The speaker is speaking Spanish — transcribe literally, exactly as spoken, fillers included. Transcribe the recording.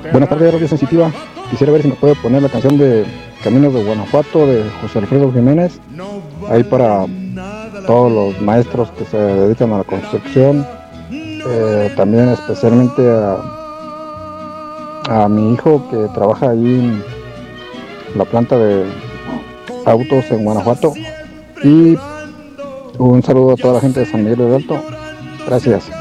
Buenas tardes, Radio Sensitiva. Quisiera ver si me puede poner la canción de Caminos de Guanajuato de José Alfredo Jiménez, ahí para todos los maestros que se dedican a la construcción, eh, también especialmente a, a mi hijo que trabaja ahí en la planta de autos en Guanajuato, y un saludo a toda la gente de San Miguel del Alto. Gracias.